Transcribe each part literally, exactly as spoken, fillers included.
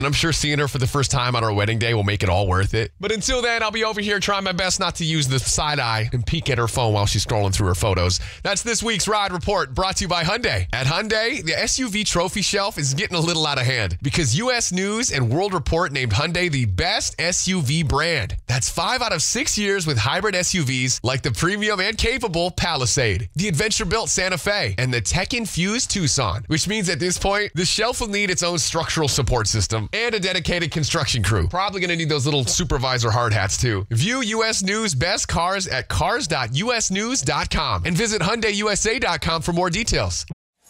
And I'm sure seeing her for the first time on our wedding day will make it all worth it. But until then, I'll be over here trying my best not to use the side eye and peek at her phone while she's scrolling through her photos. That's this week's Ride Report, brought to you by Hyundai. At Hyundai, the S U V trophy shelf is getting a little out of hand because U S News and World Report named Hyundai the best S U V brand. That's five out of six years with hybrid S U Vs like the premium and capable Palisade, the adventure-built Santa Fe, and the tech-infused Tucson, which means at this point, the shelf will need its own structural support system and a dedicated construction crew. Probably going to need those little supervisor hard hats too. View U S News best cars at cars dot u s news dot com and visit hyundai u s a dot com for more details.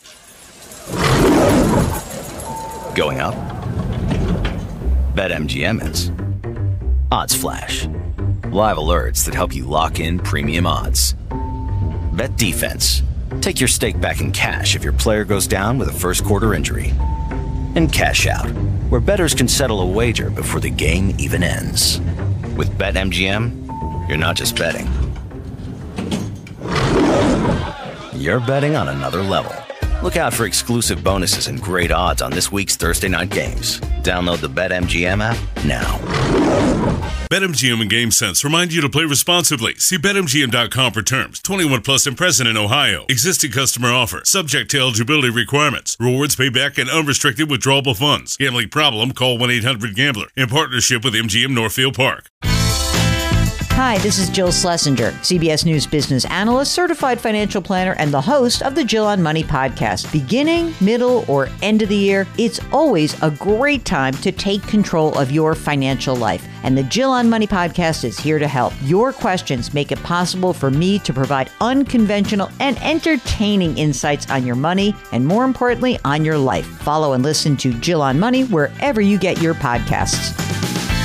Going up? BetMGM is. Odds Flash. Live alerts that help you lock in premium odds. Bet Defense. Take your stake back in cash if your player goes down with a first quarter injury. And Cash Out, where bettors can settle a wager before the game even ends. With BetMGM, you're not just betting. You're betting on another level. Look out for exclusive bonuses and great odds on this week's Thursday night games. Download the BetMGM app now. BetMGM and GameSense remind you to play responsibly. See Bet M G M dot com for terms. twenty-one plus and present in Ohio. Existing customer offer. Subject to eligibility requirements. Rewards payback and unrestricted withdrawable funds. Gambling problem? Call one eight hundred gambler. In partnership with M G M Northfield Park. Hi, this is Jill Schlesinger, C B S News business analyst, certified financial planner, and the host of the Jill on Money podcast. Beginning, middle, or end of the year, it's always a great time to take control of your financial life. And the Jill on Money podcast is here to help. Your questions make it possible for me to provide unconventional and entertaining insights on your money and, more importantly, on your life. Follow and listen to Jill on Money wherever you get your podcasts.